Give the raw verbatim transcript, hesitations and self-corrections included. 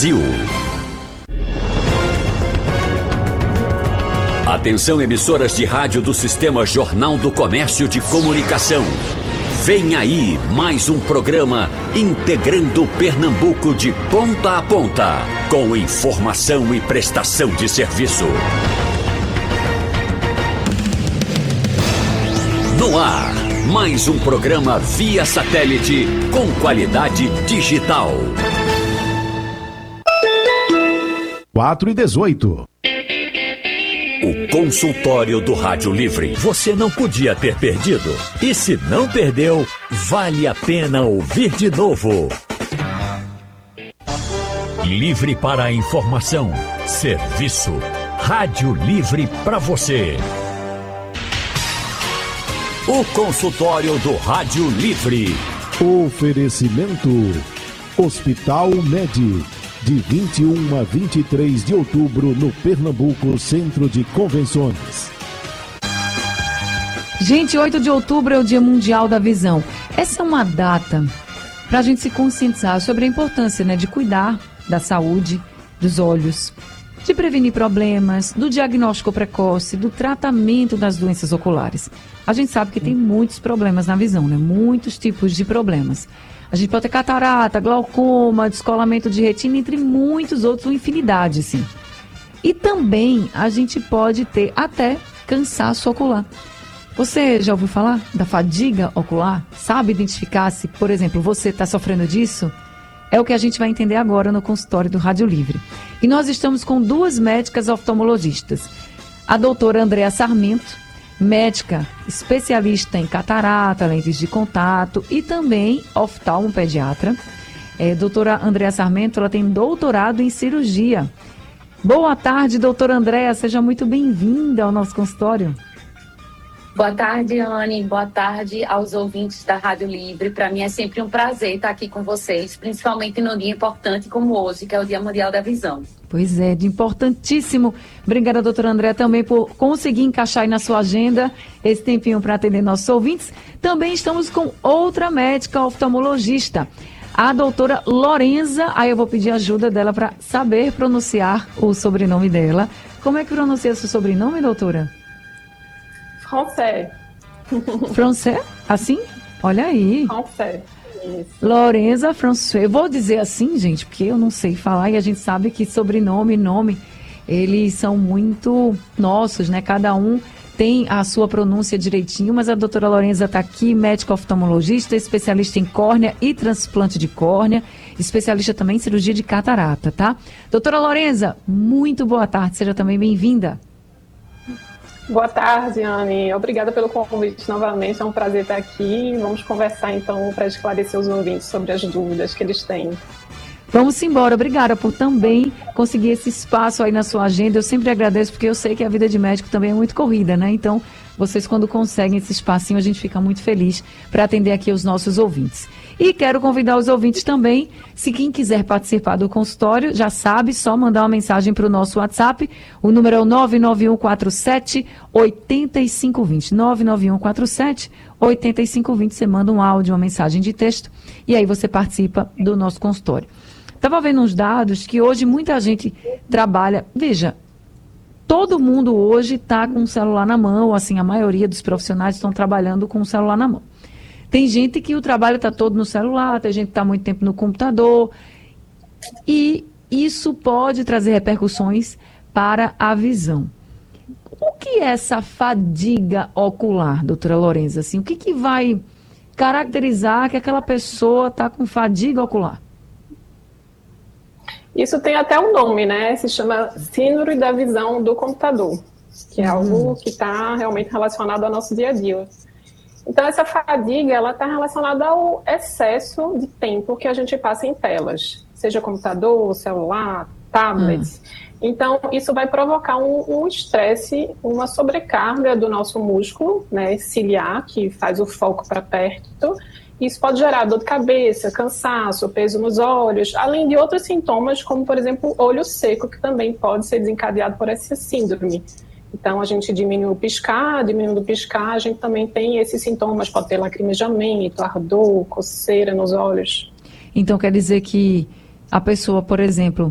Brasil. Atenção, emissoras de rádio do Sistema Jornal do Comércio de Comunicação. Vem aí mais um programa integrando Pernambuco de ponta a ponta, com informação e prestação de serviço. No ar, mais um programa via satélite com qualidade digital. quatro e dezoito. O consultório do Rádio Livre. Você não podia ter perdido. E se não perdeu, vale a pena ouvir de novo. Livre para a informação, serviço. Rádio Livre para você. O consultório do Rádio Livre. Oferecimento Hospital Med. De vinte e um a vinte e três de outubro, no Pernambuco Centro de Convenções. Gente, oito de outubro é o Dia Mundial da Visão. Essa é uma data para a gente se conscientizar sobre a importância, né, de cuidar da saúde dos olhos, de prevenir problemas, do diagnóstico precoce, do tratamento das doenças oculares. A gente sabe que tem muitos problemas na visão, né? Muitos tipos de problemas. A gente pode ter catarata, glaucoma, descolamento de retina, entre muitos outros, uma infinidade, sim. E também a gente pode ter até cansaço ocular. Você já ouviu falar da fadiga ocular? Sabe identificar se, por exemplo, você está sofrendo disso? É o que a gente vai entender agora no consultório do Rádio Livre. E nós estamos com duas médicas oftalmologistas. A doutora Andréa Sarmento, médica especialista em catarata, lentes de contato e também oftalmopediatra. É, doutora Andréa Sarmento, ela tem doutorado em cirurgia. Boa tarde, doutora Andréa, seja muito bem-vinda ao nosso consultório. Boa tarde, Anne. Boa tarde aos ouvintes da Rádio Livre. Para mim é sempre um prazer estar aqui com vocês, principalmente num dia importante como hoje, que é o Dia Mundial da Visão. Pois é, de importantíssimo. Obrigada, doutora Andréa, também por conseguir encaixar aí na sua agenda esse tempinho para atender nossos ouvintes. Também estamos com outra médica oftalmologista, a doutora Lorenza. Aí eu vou pedir ajuda dela para saber pronunciar o sobrenome dela. Como é que pronuncia seu sobrenome, doutora? Français. Français? Assim? Olha aí. Français. Isso. Lorenza François. Eu vou dizer assim, gente, porque eu não sei falar e a gente sabe que sobrenome e nome, eles são muito nossos, né? Cada um tem a sua pronúncia direitinho, mas a doutora Lorenza está aqui, médica oftalmologista, especialista em córnea e transplante de córnea, especialista também em cirurgia de catarata, tá? Doutora Lorenza, muito boa tarde, seja também bem-vinda. Boa tarde, Anne. Obrigada pelo convite novamente. É um prazer estar aqui. Vamos conversar, então, para esclarecer os ouvintes sobre as dúvidas que eles têm. Vamos embora. Obrigada por também conseguir esse espaço aí na sua agenda. Eu sempre agradeço, porque eu sei que a vida de médico também é muito corrida, né? Então, vocês, quando conseguem esse espacinho, a gente fica muito feliz para atender aqui os nossos ouvintes. E quero convidar os ouvintes também, se quem quiser participar do consultório, já sabe, só mandar uma mensagem para o nosso WhatsApp. O número é o nove nove um quatro sete, oito cinco dois zero. nove nove um quatro sete, oito cinco dois zero. Você manda um áudio, uma mensagem de texto, e aí você participa do nosso consultório. Estava vendo uns dados que hoje muita gente trabalha. Veja, todo mundo hoje está com o celular na mão, assim, a maioria dos profissionais estão trabalhando com o celular na mão. Tem gente que o trabalho está todo no celular, tem gente que está muito tempo no computador, e isso pode trazer repercussões para a visão. O que é essa fadiga ocular, doutora Lorenza? Assim, o que, que vai caracterizar que aquela pessoa está com fadiga ocular? Isso tem até um nome, né? Se chama síndrome da visão do computador, que é algo que está realmente relacionado ao nosso dia a dia. Então, essa fadiga, ela está relacionada ao excesso de tempo que a gente passa em telas, seja computador, celular, tablet. Hum. Então, isso vai provocar um estresse, um uma sobrecarga do nosso músculo, né, ciliar, que faz o foco para perto. Isso pode gerar dor de cabeça, cansaço, peso nos olhos, além de outros sintomas, como, por exemplo, olho seco, que também pode ser desencadeado por essa síndrome. Então, a gente diminui o piscar, diminuindo o piscar, a gente também tem esses sintomas, pode ter lacrimejamento, ardor, coceira nos olhos. Então, quer dizer que a pessoa, por exemplo,